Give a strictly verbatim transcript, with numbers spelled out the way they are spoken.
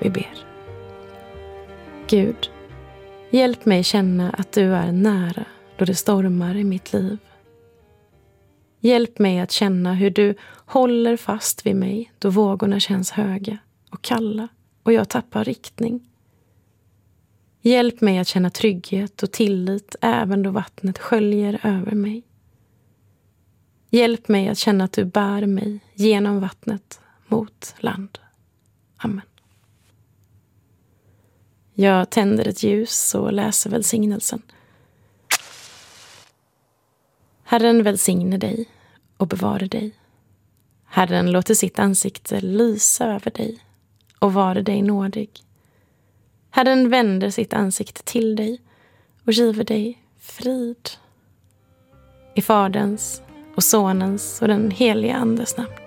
Vi ber. Gud, hjälp mig känna att du är nära då det stormar i mitt liv. Hjälp mig att känna hur du håller fast vid mig då vågorna känns höga och kalla och jag tappar riktning. Hjälp mig att känna trygghet och tillit även då vattnet sköljer över mig. Hjälp mig att känna att du bär mig genom vattnet mot land. Amen. Jag tänder ett ljus och läser välsignelsen. Herren välsigne dig och bevare dig. Herren låter sitt ansikte lysa över dig och vare dig nådig. Herren vänder sitt ansikte till dig och giver dig frid. I Faderns och Sonens och den heliga Andes namn.